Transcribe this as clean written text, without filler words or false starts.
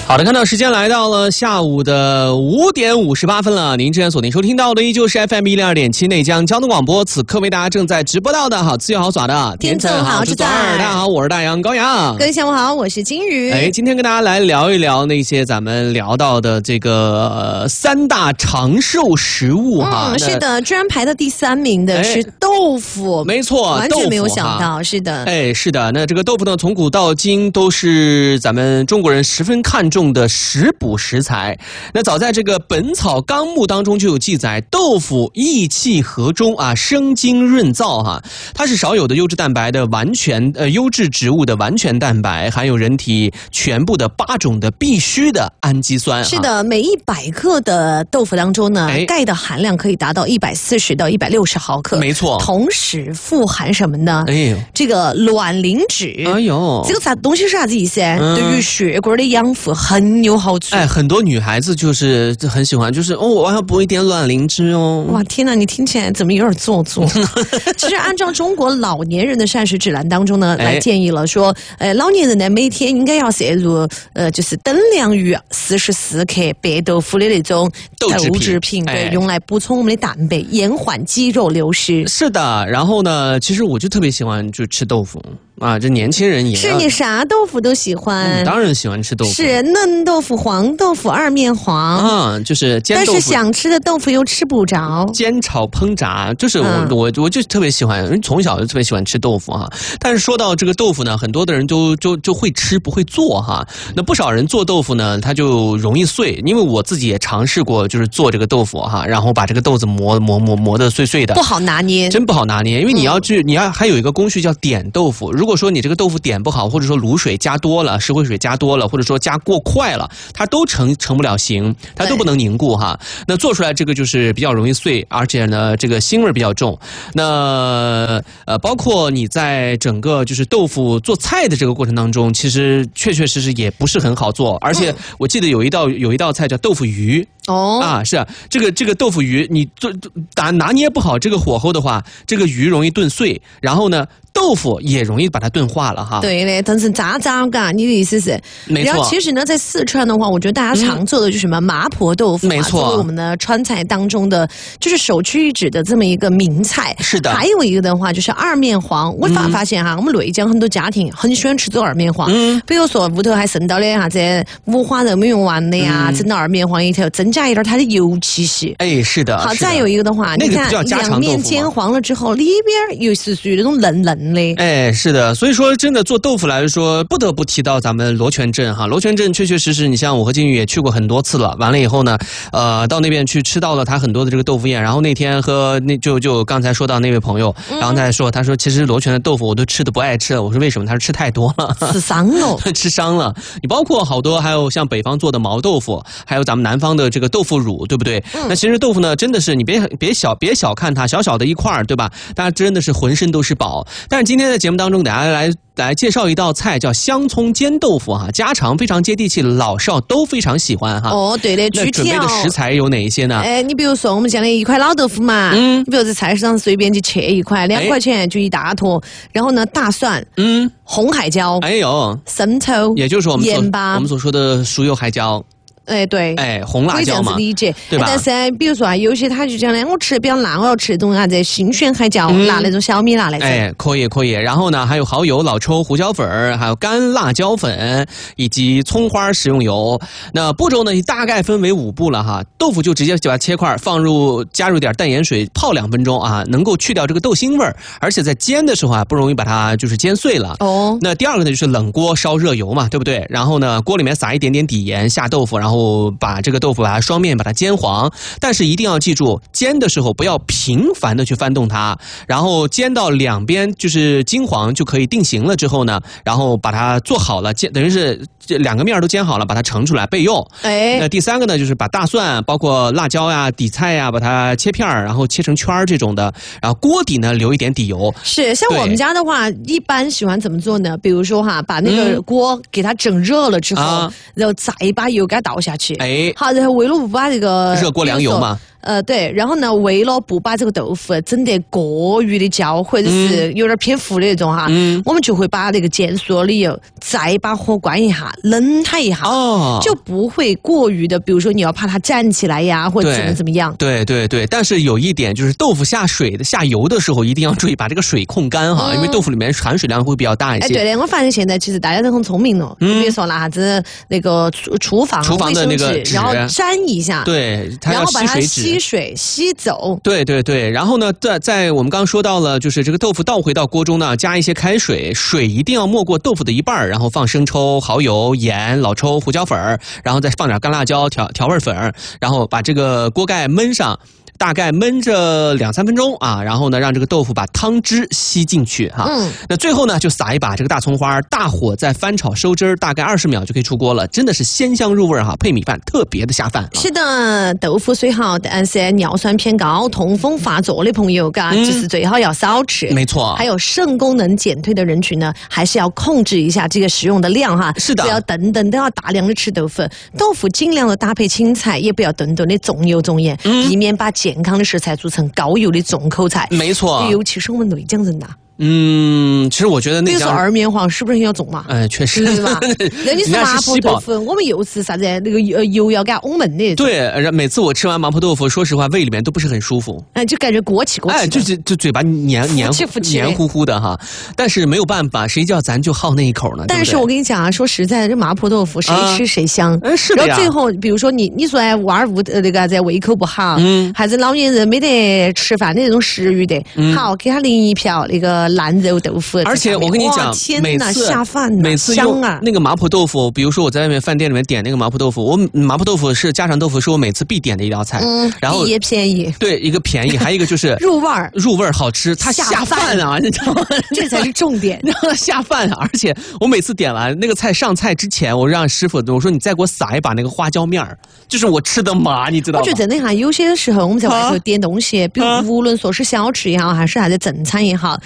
好的，看到时间来到了下午的5点58分了。您之前锁定收听到的依旧是 FM102.7内江交通广播，此刻为大家正在直播到的好自由好耍的天成好主宰。 大家好，我是大杨高阳。 各位下午好，我是金鱼。 今天跟大家来聊一聊那些咱们聊到的这个3大长寿食物哈。 是的，居然排到第3名的是豆腐。 没错， 完全没有想到，是的。 是的，那这个豆腐呢，从古到今都是咱们中国人十分看重的食补食材。那早在这个《本草纲目》当中就有记载，豆腐益气和中啊，生津润燥哈。它是少有的优质蛋白的优质植物的完全蛋白，含有人体全部的8种的必需的氨基酸。 是的，每100克的豆腐当中呢，钙的含量可以达到140到160毫克。 没错， 同时富含什么呢？这个卵磷脂。这个东西是啥子意思？对于血管的养护很有好处。 很多女孩子就是很喜欢，就是我要补一点卵磷脂哦。 哇，天哪，你听起来怎么有点做作？其实按照中国老年人的膳食指南当中呢，来建议了说，老年人呢每天应该要摄入就是等量于44克白豆腐的那种豆制品，对，用来补充我们的蛋白，延缓肌肉流失。 是的，然后呢，其实我就特别喜欢就吃豆腐。这年轻人也是你啥豆腐都喜欢， 当然喜欢吃豆腐， 是嫩豆腐、黄豆腐、二面黄就是煎豆腐， 但是想吃的豆腐又吃不着， 煎炒烹炸，就是我就特别喜欢，从小就特别喜欢吃豆腐哈。但是说到这个豆腐呢，很多的人就会吃不会做哈。那不少人做豆腐呢，它就容易碎，因为我自己也尝试过，就是做这个豆腐哈，然后把这个豆子磨得碎碎的， 不好拿捏， 真不好拿捏，因为你要还有一个工序叫点豆腐。如果说你这个豆腐点不好，或者说卤水加多了，石灰水加多了，或者说加过快了，它都成不了形，它都不能凝固哈。那做出来这个就是比较容易碎，而且呢这个腥味比较重。那包括你在整个就是豆腐做菜的这个过程当中，其实确实也不是很好做，而且我记得有一道菜叫豆腐鱼。是啊，这个豆腐鱼你拿捏不好这个火候的话，这个鱼容易炖碎，然后呢豆腐也容易把它炖化了哈。 对嘞，但是渣嘎，你的意思是？ 没错。 然后其实呢，在四川的话，我觉得大家常做的就是什么麻婆豆腐， 没错， 作为我们的川菜当中的就是首屈一指的这么一个名菜。 是的。 还有一个的话就是二面黄，我发现哈，我们内江很多家庭很喜欢吃这二面黄。比如说屋头还剩到的啥子五花肉没用完的呀，整到二面黄里头，增加一点它的油气息。 是的。 好，再有一个的话，你看两面煎黄了之后，里边又是属于那种嫩嫩的。 是的，所以说真的做豆腐来说，不得不提到咱们罗泉镇哈。罗泉镇确实，你像我和金宇也去过很多次了。完了以后呢，到那边去吃到了他很多的这个豆腐宴。然后那天和就刚才说到那位朋友，然后他说其实罗泉的豆腐我都吃的不爱吃了。我说为什么？他说吃太多了， 吃伤了， 吃伤了。你包括好多还有像北方做的毛豆腐，还有咱们南方的这个豆腐乳，对不对？那其实豆腐呢，真的是你别小看它，小小的一块，对吧？大家真的是浑身都是宝。但是今天的节目当中，大家来介绍一道菜，叫香葱煎豆腐哈，家常非常接地气，老少都非常喜欢哈。 对的， 那准备的食材有哪一些呢？ 你比如说我们讲的一块老豆腐嘛，你比如在菜市场随便去切一块，2块钱就一大坨，然后呢大蒜，红海椒，生抽， 也就是我们盐巴， 我们所说的熟油海椒。 对， 红辣椒嘛， 可以这样子理解， 对吧？ 但是比如说有些他就讲呢，我吃的比较辣，我要吃那种啥子新鲜海椒，辣那种小米辣那种。 可以。然后呢，还有蚝油、老抽、胡椒粉，还有干辣椒粉，以及葱花食用油。那步骤呢，大概分为5步了哈。豆腐就直接把它切块，加入点淡盐水泡2分钟啊，能够去掉这个豆腥味儿，而且在煎的时候啊，不容易把它就是煎碎了。那第二个呢，就是冷锅烧热油嘛，对不对？然后呢，锅里面撒一点点底盐，下豆腐，然后把这个豆腐双面把它煎黄，但是一定要记住，煎的时候不要频繁的去翻动它，然后煎到2边就是金黄就可以定型了之后呢，然后把它做好了，等于是这2个面都煎好了，把它盛出来备用。那第3个呢，就是把大蒜包括辣椒呀、底菜呀，把它切片，然后切成圈这种的，然后锅底呢留一点底油。 是，像我们家的话，一般喜欢怎么做呢？比如说哈，把那个锅给它整热了之后，然后再把油给它倒下去。 哎， 好，然后为了不把这个热锅凉油嘛。 对，然后呢，为了不把这个豆腐整得过于的焦，或者是有点偏糊的那种哈，我们就会把那个煎熟了以后，再把火关一下，冷它一下，就不会过于的，比如说你要怕它粘起来呀，或者怎么样。 对对对，但是有一点就是豆腐下油的时候一定要注意把这个水控干哈，因为豆腐里面含水量会比较大一些。 对的，我发现现在其实大家都很聪明了，比如说拿啥子那个厨房的那个纸， 然后沾一下， 对，然后把它吸水吸走。 对对对，然后呢，在我们刚刚说到了，就是这个豆腐倒回到锅中呢，加一些开水，水一定要没过豆腐的一半，然后放生抽、蚝油、盐、老抽、胡椒粉，然后再放点干辣椒调味粉，然后把这个锅盖焖上。大概焖着2-3分钟啊，然后呢，让这个豆腐把汤汁吸进去哈。那最后呢，就撒一把这个大葱花，大火再翻炒收汁儿，大概20秒就可以出锅了，真的是鲜香入味哈，配米饭特别的下饭。 是的，豆腐虽好，但是尿酸偏高、痛风发作的朋友，就是最好要少吃。 没错。 还有肾功能减退的人群呢，还是要控制一下这个食用的量哈。 是的， 不要顿顿都要大量的吃豆腐，豆腐尽量的搭配青菜，也不要顿顿的重油重盐，避免把健康的食材做成高油的重口菜。 没错， 尤其是我们内江人呐。 其实我觉得那你说二面黄是不是很要重嘛？ 确实， 对吧？那你说麻婆豆腐，我们又是啥子？那个油要给它瓮闷的。 对，每次我吃完麻婆豆腐，说实话，胃里面都不是很舒服。 就感觉过气。 就嘴巴黏糊糊的哈。但是没有办法，谁叫咱就好那一口呢？ 但是我跟你讲啊，说实在的，这麻婆豆腐谁吃谁香。 是的呀。 然后最后，比如说你说娃儿那个在胃口不好，还是老年人没得吃饭的那种食欲的，好给他淋一瓢那个烂肉豆腐。 而且我跟你讲， 天哪，下饭呐， 每次用那个麻婆豆腐，比如说我在外面饭店里面点那个麻婆豆腐，我麻婆豆腐是家常豆腐，是我每次必点的一道菜。然后也便宜， 对，一个便宜，还有一个就是入味好吃，它下饭啊，你知道吗？ 这才是重点， 让它下饭啊！而且我每次点完那个菜上菜之前，我让师傅我说你再给我撒一把那个花椒面儿，就是我吃的麻，你知道吗？ 我觉得真的哈，有些时候我们在外头点东西，比如无论说是小吃也好，还是啥子正餐也好，